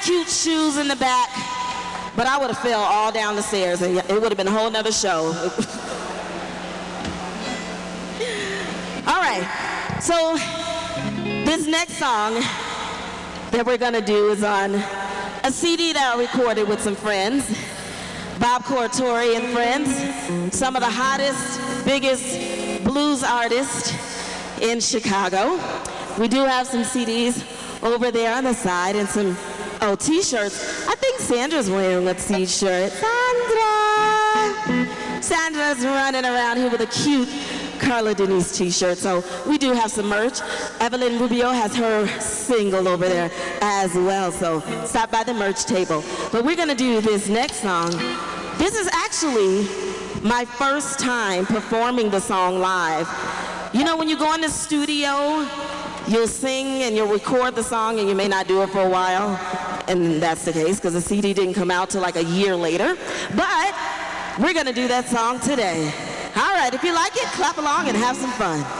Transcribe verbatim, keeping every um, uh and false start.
cute shoes in the back, but I would have fell all down the stairs and it would have been a whole nother show. All right, so this next song that we're gonna do is on a C D that I recorded with some friends, Bob Corritore and friends, some of the hottest, biggest blues artists in Chicago. We do have some C Ds over there on the side and some, oh, t-shirts. I think Sandra's wearing a t-shirt. Sandra! Sandra's running around here with a cute Carla Denise t-shirt. So we do have some merch. Evelyn Rubio has her single over there as well. So stop by the merch table. But we're gonna do this next song. This is actually my first time performing the song live. You know, when you go in the studio, you'll sing and you'll record the song and you may not do it for a while. And that's the case because the C D didn't come out till like a year later. But we're gonna do that song today. All right, if you like it, clap along and have some fun.